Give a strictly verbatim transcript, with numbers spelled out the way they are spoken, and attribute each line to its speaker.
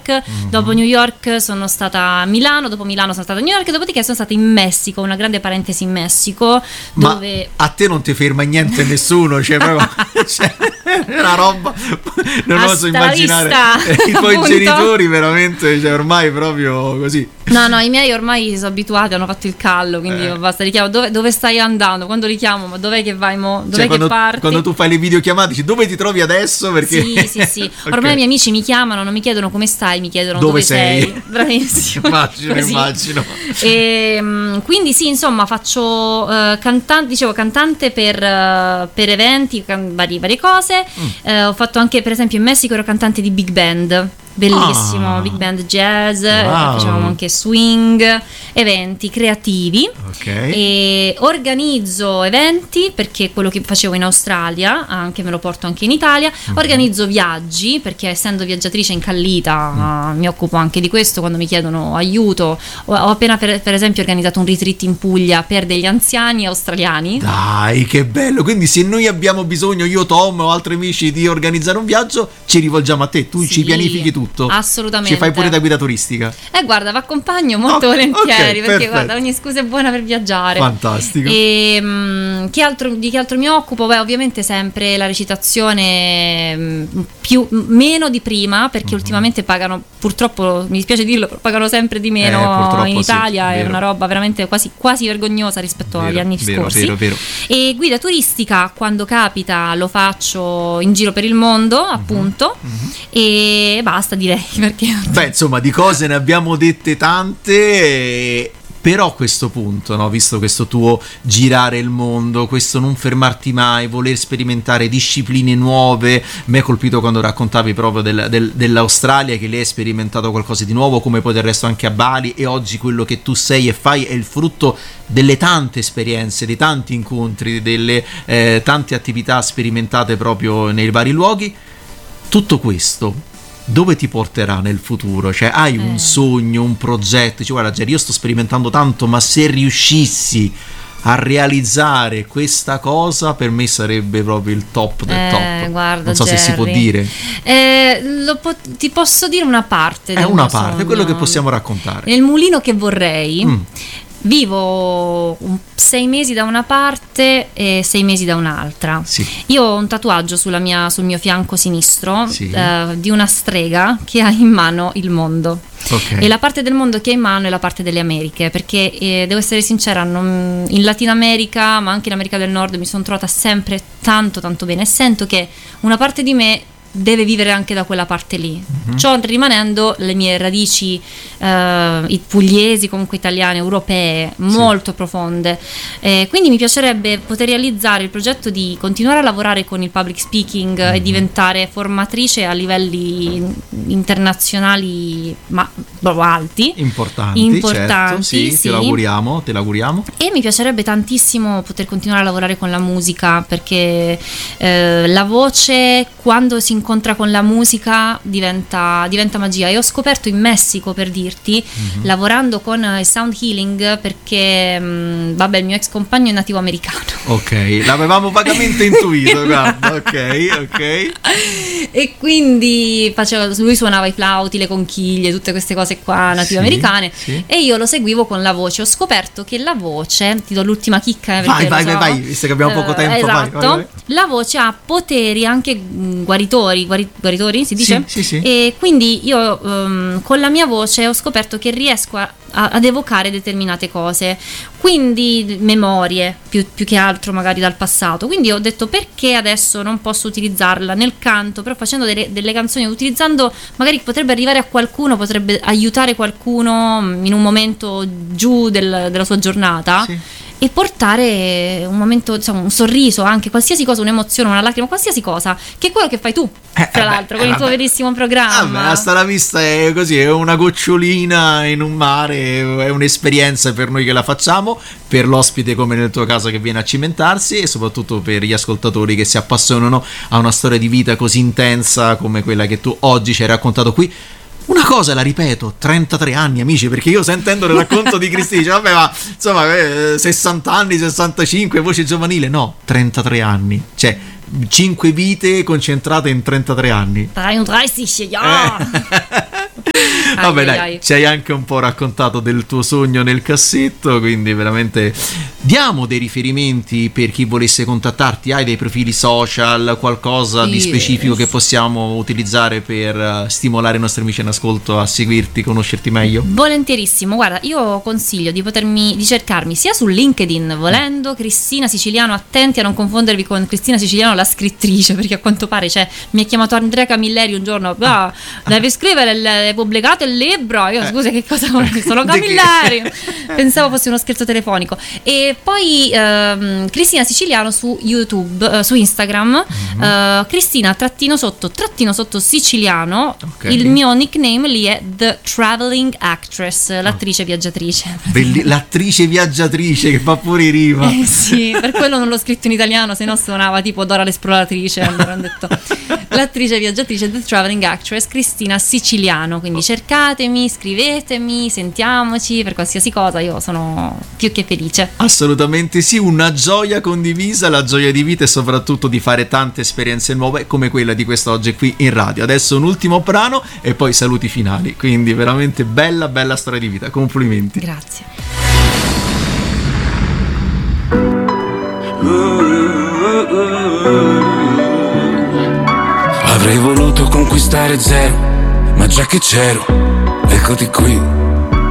Speaker 1: York, mm-hmm. dopo New York sono stata a Milano, dopo Milano sono stata a New York, dopodiché sono stata in Messico, una grande parentesi in Messico.
Speaker 2: Ma
Speaker 1: dove...
Speaker 2: a te non ti ferma niente nessuno, cioè proprio cioè, è una roba, non
Speaker 1: Hasta
Speaker 2: oso immaginare i tuoi
Speaker 1: appunto.
Speaker 2: Genitori veramente, cioè ormai proprio così.
Speaker 1: No, no, i miei ormai si sono abituati, hanno fatto il callo, quindi eh. basta, li chiamo, dove, dove stai andando? Quando li chiamo, ma dov'è che vai mo? Dov'è
Speaker 2: cioè,
Speaker 1: che
Speaker 2: quando,
Speaker 1: parti?
Speaker 2: quando tu fai le videochiamate dici dove ti trovi adesso? Perché...
Speaker 1: Sì, sì, sì. Ormai
Speaker 2: okay.
Speaker 1: i miei amici mi chiamano, non mi chiedono come stai, mi chiedono dove,
Speaker 2: dove
Speaker 1: sei.
Speaker 2: sei.
Speaker 1: Bravissimo.
Speaker 2: Immagino,
Speaker 1: Così.
Speaker 2: immagino.
Speaker 1: E, quindi sì, insomma, faccio uh, cantante, dicevo, cantante per, uh, per eventi, can- varie, varie cose. Mm. Uh, ho fatto anche, per esempio, in Messico ero cantante di big band. Bellissimo,
Speaker 2: ah.
Speaker 1: big band jazz,
Speaker 2: wow.
Speaker 1: facevamo anche swing, eventi creativi.
Speaker 2: Okay.
Speaker 1: E organizzo eventi perché quello che facevo in Australia anche me lo porto anche in Italia. Mm-hmm. Organizzo viaggi perché essendo viaggiatrice incallita mm. uh, mi occupo anche di questo quando mi chiedono aiuto. Ho, ho appena per, per esempio organizzato un retreat in Puglia per degli anziani australiani.
Speaker 2: Dai, che bello! Quindi se noi abbiamo bisogno, io Tom o altri amici, di organizzare un viaggio, ci rivolgiamo a te, tu
Speaker 1: sì,
Speaker 2: ci pianifichi tutto.
Speaker 1: Assolutamente.
Speaker 2: Ci fai pure da guida turistica.
Speaker 1: Eh guarda, vi accompagno molto
Speaker 2: oh,
Speaker 1: volentieri
Speaker 2: okay,
Speaker 1: perché
Speaker 2: perfetto.
Speaker 1: Guarda, ogni scusa è buona per viaggiare.
Speaker 2: Fantastico.
Speaker 1: E mh, che altro, di che altro mi occupo? Beh, ovviamente sempre la recitazione mh, più, meno di prima perché mm-hmm. ultimamente pagano, purtroppo mi dispiace dirlo, pagano sempre di meno
Speaker 2: eh,
Speaker 1: in Italia,
Speaker 2: sì,
Speaker 1: è una roba veramente quasi, quasi vergognosa rispetto
Speaker 2: vero,
Speaker 1: agli anni
Speaker 2: vero,
Speaker 1: scorsi.
Speaker 2: Vero, vero.
Speaker 1: E guida turistica quando capita lo faccio in giro per il mondo, appunto, mm-hmm. e basta, direi, perché
Speaker 2: beh, insomma, di cose ne abbiamo dette tante, però a questo punto, no, visto questo tuo girare il mondo, questo non fermarti mai, voler sperimentare discipline nuove, mi ha colpito quando raccontavi proprio del, del, dell'Australia, che lei ha sperimentato qualcosa di nuovo, come poi del resto anche a Bali, e oggi quello che tu sei e fai è il frutto delle tante esperienze, dei tanti incontri, delle eh, tante attività sperimentate proprio nei vari luoghi. Tutto questo dove ti porterà nel futuro? Cioè hai un eh. sogno, un progetto, dici guarda Geri, io sto sperimentando tanto, ma se riuscissi a realizzare questa cosa per me sarebbe proprio il top del
Speaker 1: eh,
Speaker 2: top.
Speaker 1: Guarda,
Speaker 2: non so
Speaker 1: Jerry.
Speaker 2: se si può dire.
Speaker 1: Eh, lo po- ti posso dire una parte.
Speaker 2: È una parte,
Speaker 1: sogno.
Speaker 2: Quello che possiamo raccontare.
Speaker 1: Nel mulino che vorrei. Mm. Vivo un, sei mesi da una parte e sei mesi da un'altra.
Speaker 2: Sì.
Speaker 1: Io ho un tatuaggio sulla mia, sul mio fianco sinistro
Speaker 2: sì.
Speaker 1: eh, di una strega che ha in mano il mondo.
Speaker 2: Okay.
Speaker 1: E la parte del mondo che ha in mano è la parte delle Americhe, perché eh, devo essere sincera, non, in Latino America, ma anche in America del Nord, mi sono trovata sempre tanto tanto bene e sento che una parte di me deve vivere anche da quella parte lì, mm-hmm. ciò rimanendo le mie radici eh, pugliesi, comunque italiane, europee, molto sì. profonde, eh, quindi mi piacerebbe poter realizzare il progetto di continuare a lavorare con il public speaking mm-hmm. e diventare formatrice a livelli internazionali ma proprio alti,
Speaker 2: importanti,
Speaker 1: importanti
Speaker 2: certo, sì,
Speaker 1: sì.
Speaker 2: te l'auguriamo, te l'auguriamo.
Speaker 1: E mi piacerebbe tantissimo poter continuare a lavorare con la musica, perché eh, la voce quando si incontra con la musica diventa, diventa magia. E ho scoperto in Messico, per dirti, mm-hmm. lavorando con il sound healing, perché mh, vabbè, il mio ex compagno è nativo americano.
Speaker 2: Ok, l'avevamo vagamente intuito, guarda, ok, ok.
Speaker 1: E quindi facevo, lui suonava i flauti, le conchiglie, tutte queste cose qua native
Speaker 2: sì,
Speaker 1: americane,
Speaker 2: sì.
Speaker 1: e io lo seguivo con la voce. Ho scoperto che la voce, ti do l'ultima chicca, eh,
Speaker 2: vai vai
Speaker 1: so,
Speaker 2: vai vai, visto che abbiamo poco tempo,
Speaker 1: esatto,
Speaker 2: vai, vai, vai.
Speaker 1: La voce ha poteri anche mh, guaritori, guari, guaritori si dice?
Speaker 2: Sì, sì, sì.
Speaker 1: E quindi io um, con la mia voce ho scoperto che riesco a, a, ad evocare determinate cose, quindi memorie più, più che altro magari dal passato. Quindi ho detto, perché adesso non posso utilizzarla nel canto, però facendo delle, delle canzoni, utilizzando, magari potrebbe arrivare a qualcuno, potrebbe aiutare qualcuno in un momento giù del, della sua giornata. Sì. E portare un momento, diciamo, un sorriso, anche qualsiasi cosa, un'emozione, una lacrima, qualsiasi cosa, che è quello che fai tu, tra eh, l'altro, beh, con eh, il tuo bellissimo programma.
Speaker 2: Vabbè, sta la vista è così, è una gocciolina in un mare, è un'esperienza per noi che la facciamo, per l'ospite come nel tuo caso che viene a cimentarsi, e soprattutto per gli ascoltatori che si appassionano a una storia di vita così intensa come quella che tu oggi ci hai raccontato qui. Una cosa la ripeto, trentatré anni, amici, perché io sentendo il racconto di Cristina dice vabbè, ma insomma eh, sessanta anni, sessantacinque, voce giovanile, no, trentatré anni, cioè cinque vite concentrate in trentatré anni.
Speaker 1: dreiunddreißig, ja.
Speaker 2: Vabbè,
Speaker 1: ai,
Speaker 2: dai,
Speaker 1: ai.
Speaker 2: ci hai anche un po' raccontato del tuo sogno nel cassetto, quindi veramente diamo dei riferimenti per chi volesse contattarti. Hai dei profili social, qualcosa di
Speaker 1: Sì,
Speaker 2: specifico
Speaker 1: eh,
Speaker 2: che
Speaker 1: sì.
Speaker 2: possiamo utilizzare per eh, stimolare i nostri amici in ascolto a seguirti, conoscerti meglio?
Speaker 1: Volentierissimo, guarda, io consiglio di potermi di cercarmi sia su LinkedIn, volendo, Cristina Siciliano, attenti a non confondervi con Cristina Siciliano la scrittrice, perché a quanto pare cioè, mi ha chiamato Andrea Camilleri un giorno, ah, devi scrivere, il, hai pubblicato il libro, io scusa che cosa sono Camilleri, pensavo fosse uno scherzo telefonico. E poi ehm, Cristina Siciliano su YouTube, eh, su Instagram,
Speaker 2: Mhm.
Speaker 1: eh, Cristina trattino sotto trattino sotto Siciliano,
Speaker 2: Ok.
Speaker 1: il mio nickname lì è The Traveling Actress, l'attrice viaggiatrice.
Speaker 2: Belli- l'attrice viaggiatrice che fa pure rima.
Speaker 1: Eh sì, per quello non l'ho scritto in italiano, se no suonava tipo Dora l'esploratrice. Allora ho detto l'attrice viaggiatrice, The Traveling Actress, Cristina Siciliano. Quindi cercatemi, scrivetemi, sentiamoci per qualsiasi cosa, io sono più che felice.
Speaker 2: Assolutamente sì, una gioia condivisa, la gioia di vita e soprattutto di fare tante esperienze nuove come quella di quest'oggi qui in radio. Adesso un ultimo brano e poi saluti finali, quindi veramente bella bella storia di vita, complimenti.
Speaker 1: Grazie.
Speaker 3: Avrei voluto conquistare zero, ma già che c'ero, eccoti qui.